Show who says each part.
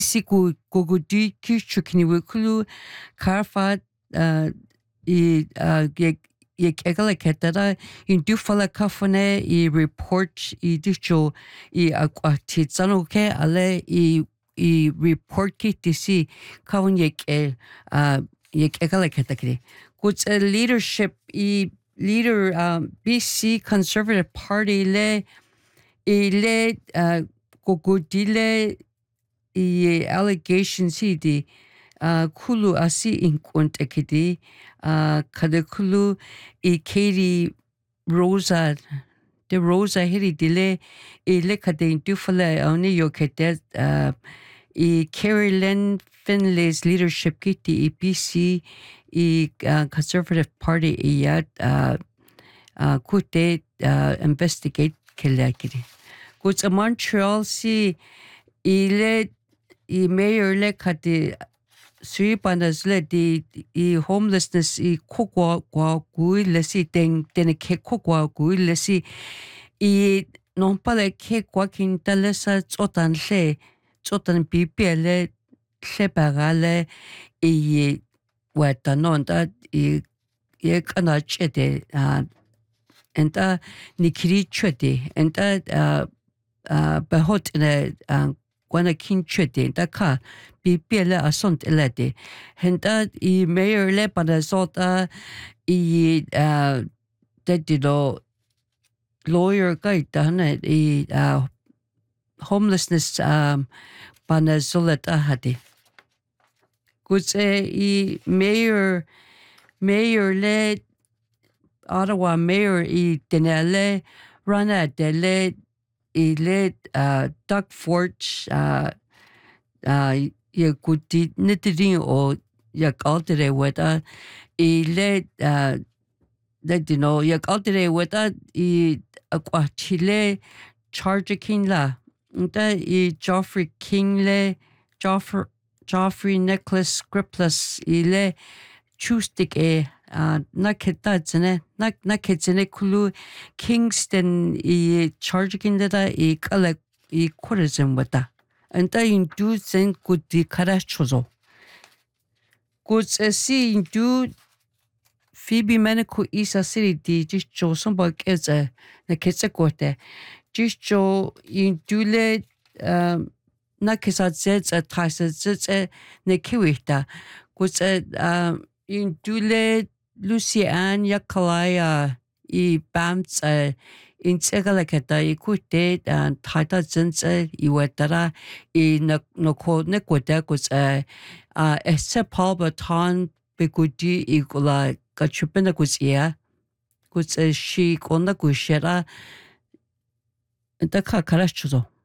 Speaker 1: siku kogudi kishukini wikulu karfa ye kegala ketara in dufala kafone I report I dicho I akwatitsano ke ale I report ki tisi kawon ye kegala ketakri. Kuts a leadership leader BC Conservative Party le kogudile I allegations di kulu asi inkontekidi kadakulu I Katie Rosa de Rosa hiri dile le kade dufala oni yokete Carrie Lynn Finlay's leadership kiti BC Conservative Party yat kute investigate kelakiri. Kuts a Montreal si ile mayor le kati sui panas le di homelessness kokwa gui le si den ke kokwa gui le si non pa le ke kwa kinta le sa tsotan bibi le bagale weta non da ye kana chede enta nikiri chede enta behot ne gwana kin chede da ka bibi le asont elade henta mayor le para sota dedilo lawyer gaita na homelessness pana solata hadi kutse mayor le Ottawa mayor denele rana dele le Doug Fort ye kuti nitiri o ya kaltere weta le ya kaltere weta akwachile charge king la nta Joffrey King le Joffrey Nicholas Scripless le chustik naketsene kulu Kingston charge king da kala tourism wata anta indu zen kuti karachozo kuts si indu Phoebe Manico Isa City di jicho somba keze na ketse kote jicho indule na kesatze trasetse ne kiwita kuts indule Lucian Yakalaya bams in tsegalaketa ikute tata zense iwetara no ko ne kote kuts esse Paul Baton begudi igula kachupena kusia kuts shi kona kushera enta ka karachuzo